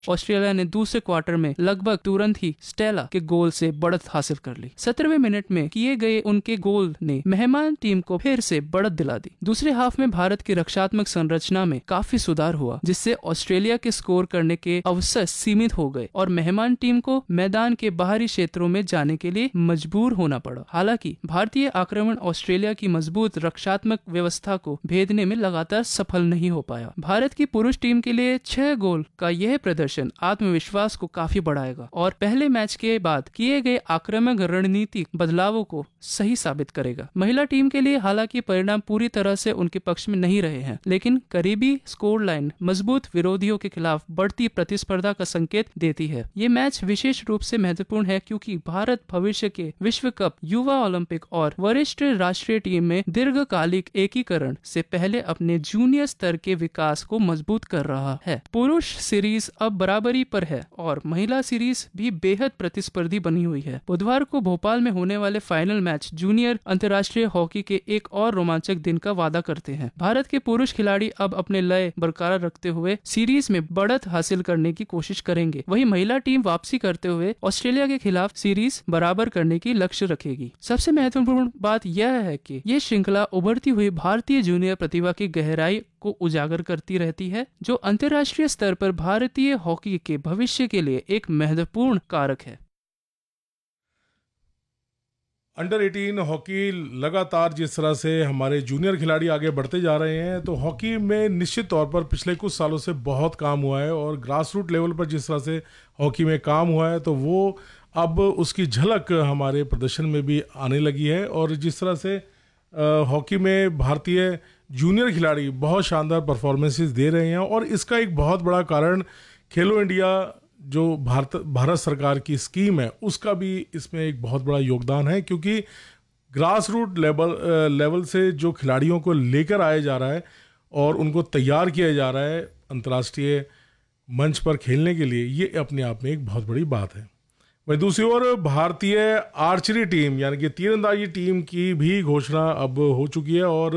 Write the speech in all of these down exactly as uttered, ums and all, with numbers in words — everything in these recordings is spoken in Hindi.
ऑस्ट्रेलिया ने दूसरे क्वार्टर में लगभग तुरंत ही स्टेला के गोल से बढ़त हासिल कर ली। सत्रहवें मिनट में किए गए उनके गोल ने मेहमान टीम को फिर से बढ़त दिला दी। दूसरे हाफ में भारत की रक्षात्मक संरचना में काफी सुधार हुआ, जिससे ऑस्ट्रेलिया के स्कोर करने के अवसर सीमित हो गए और मेहमान टीम को मैदान के बाहरी क्षेत्रों में जाने के लिए मजबूर होना पड़ा। हालांकि भारतीय आक्रमण ऑस्ट्रेलिया की मजबूत रक्षात्मक व्यवस्था को भेदने में लगातार सफल नहीं हो पाया। भारत की पुरुष टीम के लिए छह गोल का यह प्रदर्शन आत्मविश्वास को काफी बढ़ाएगा और पहले मैच के बाद किए गए आक्रामक रणनीतिक बदलावों को सही साबित करेगा। महिला टीम के लिए हालांकि परिणाम पूरी तरह से उनके पक्ष में नहीं रहे हैं, लेकिन करीबी स्कोर लाइन मजबूत विरोधियों के खिलाफ बढ़ती प्रतिस्पर्धा का संकेत देती है। ये मैच विशेष रूप से महत्वपूर्ण है क्योंकि भारत भविष्य के विश्व कप, युवा ओलंपिक और वरिष्ठ राष्ट्रीय टीम में दीर्घकालिक एकीकरण से पहले अपने जूनियर स्तर के विकास को मजबूत कर रहा है। पुरुष सीरीज अब बराबरी पर है और महिला सीरीज भी बेहद प्रतिस्पर्धी बनी हुई है। बुधवार को भोपाल में होने वाले फाइनल मैच जूनियर अंतर्राष्ट्रीय हॉकी के एक और रोमांचक दिन का वादा करते हैं। भारत के पुरुष खिलाड़ी अब अपने लय बरकरार रखते हुए सीरीज में बढ़त हासिल करने की कोशिश करेंगे। वहीं महिला टीम वापसी करते हुए ऑस्ट्रेलिया के खिलाफ सीरीज बराबर करने की लक्ष्य रखेगी। सबसे महत्वपूर्ण बात यह है कि ये श्रृंखला उभरती हुई भारतीय जूनियर प्रतिभा की गहराई को उजागर करती रहती है, जो अंतर्राष्ट्रीय स्तर पर भारतीय हॉकी के भविष्य के लिए एक महत्वपूर्ण कारक है। अंडर अठारह हॉकी लगातार जिस तरह से हमारे जूनियर खिलाड़ी आगे बढ़ते जा रहे हैं, तो हॉकी में निश्चित तौर पर पिछले कुछ सालों से बहुत काम हुआ है और ग्रास रूट लेवल पर जिस तरह से हॉकी में काम हुआ है, तो वो अब उसकी झलक हमारे प्रदर्शन में भी आने लगी है। और जिस तरह से हॉकी में भारतीय जूनियर खिलाड़ी बहुत शानदार परफॉर्मेंसेस दे रहे हैं और इसका एक बहुत बड़ा कारण खेलो इंडिया जो भारत भारत सरकार की स्कीम है उसका भी इसमें एक बहुत बड़ा योगदान है, क्योंकि ग्रास रूट लेवल लेवल से जो खिलाड़ियों को लेकर आया जा रहा है और उनको तैयार किया जा रहा है अंतर्राष्ट्रीय मंच पर खेलने के लिए, ये अपने आप में एक बहुत बड़ी बात है। वहीं दूसरी ओर भारतीय आर्चरी टीम यानी कि तीरंदाजी टीम की भी घोषणा अब हो चुकी है और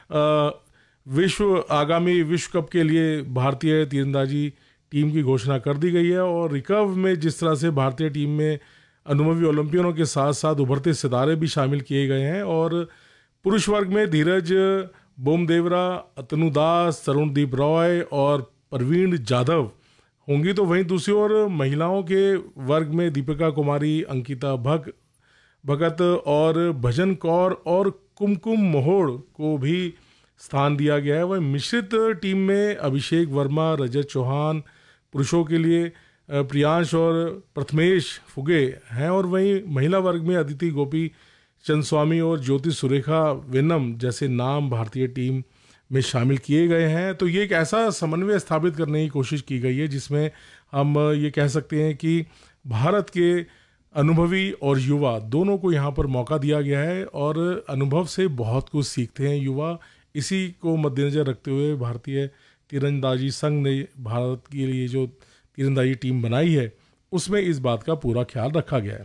विश्व आगामी विश्व कप के लिए भारतीय तीरंदाजी टीम की घोषणा कर दी गई है। और रिकर्व में जिस तरह से भारतीय टीम में अनुभवी ओलंपियनों के साथ साथ उभरते सितारे भी शामिल किए गए हैं और पुरुष वर्ग में धीरज बोमदेवरा, अतनु दास, तरुणदीप रॉय और प्रवीण जाधव होंगी, तो वहीं दूसरी ओर महिलाओं के वर्ग में दीपिका कुमारी, अंकिता भग भगत और भजन कौर और कुमकुम मोहोड़ को भी स्थान दिया गया है। वह मिश्रित टीम में अभिषेक वर्मा, रजत चौहान पुरुषों के लिए, प्रियांश और प्रथमेश फुगे हैं और वहीं महिला वर्ग में अदिति गोपी चंद्रस्वामी और ज्योति सुरेखा वेनम जैसे नाम भारतीय टीम में शामिल किए गए हैं। तो ये एक ऐसा समन्वय स्थापित करने की कोशिश की गई है जिसमें हम ये कह सकते हैं कि भारत के अनुभवी और युवा दोनों को यहाँ पर मौका दिया गया है और अनुभव से बहुत कुछ सीखते हैं युवा। इसी को मद्देनजर रखते हुए भारतीय तीरंदाजी संघ ने भारत के लिए जो तीरंदाजी टीम बनाई है उसमें इस बात का पूरा ख्याल रखा गया है।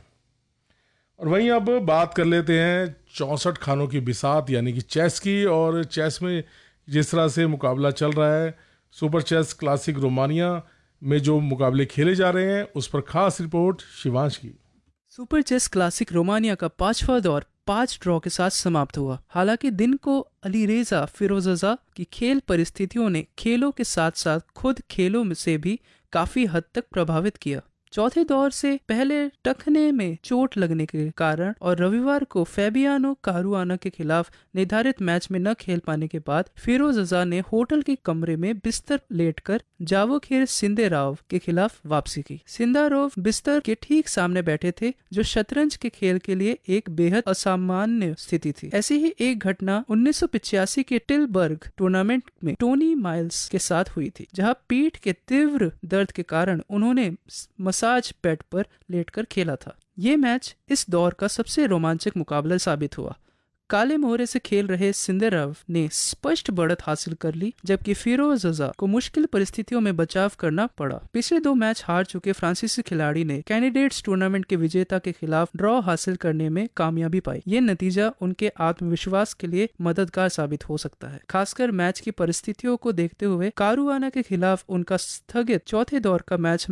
और वहीं अब बात कर लेते हैं चौंसठ खानों की बिसात यानी कि चेस की। और चेस में जिस तरह से मुकाबला चल रहा है, सुपर चेस क्लासिक रोमानिया में जो मुकाबले खेले जा रहे हैं उस पर खास रिपोर्ट शिवांश की। सुपर चेस क्लासिक रोमानिया का पांचवा दौर पांच ड्रॉ के साथ समाप्त हुआ। हालांकि दिन को अलीरेजा फिरोजजा की खेल परिस्थितियों ने खेलों के साथ साथ खुद खेलों से भी काफी हद तक प्रभावित किया। चौथे दौर से पहले टखने में चोट लगने के कारण और रविवार को फैबियानो कारुआना के खिलाफ निर्धारित मैच में न खेल पाने के बाद फिरोजजा ने होटल के कमरे में बिस्तर लेटकर जावोखिर सिंदेराव के खिलाफ वापसी की। सिंदारोव बिस्तर के ठीक सामने बैठे थे, जो शतरंज के खेल के लिए एक बेहद असामान्य स्थिति थी। ऐसी ही एक घटना उन्नीस सौ पिचासी के टिलबर्ग टूर्नामेंट में टोनी माइल्स के साथ हुई थी, जहां पीठ के तीव्र दर्द के कारण उन्होंने मसाज बेड पर लेटकर खेला था। ये मैच इस दौर का सबसे रोमांचक मुकाबला साबित हुआ। काले मोहरे से खेल रहे सिंदेरव ने स्पष्ट बढ़त हासिल कर ली, जबकि फिरोज रजा को मुश्किल परिस्थितियों में बचाव करना पड़ा। पिछले दो मैच हार चुके फ्रांसीसी खिलाड़ी ने कैंडिडेट्स टूर्नामेंट के विजेता के खिलाफ ड्रॉ हासिल करने में कामयाबी पाई। ये नतीजा उनके आत्मविश्वास के लिए मददगार साबित हो सकता है, खासकर मैच की परिस्थितियों को देखते हुए। कारुआना के खिलाफ उनका स्थगित चौथे दौर का मैच